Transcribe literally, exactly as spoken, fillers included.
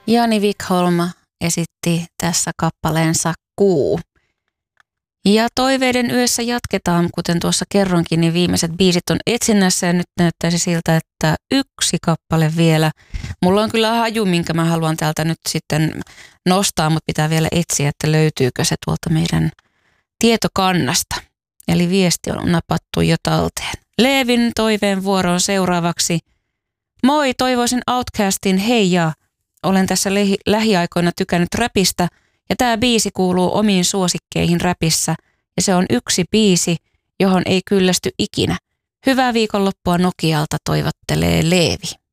Jani Wikholm esitti tässä kappaleensa Kuu. Ja toiveiden yössä jatketaan, kuten tuossa kerronkin, niin viimeiset biisit on etsinnässä ja nyt näyttäisi siltä, että yksi kappale vielä. Mulla on kyllä haju, minkä mä haluan täältä nyt sitten nostaa, mutta pitää vielä etsiä, että löytyykö se tuolta meidän tietokannasta. Eli viesti on napattu jo talteen. Leevin toiveen vuoroon seuraavaksi. Moi, toivoisin Outcastin Hei ja. Olen tässä lähi- lähiaikoina tykännyt räpistä ja tämä biisi kuuluu omiin suosikkeihin räpissä ja se on yksi biisi, johon ei kyllästy ikinä. Hyvää viikonloppua Nokialta toivottelee Leevi.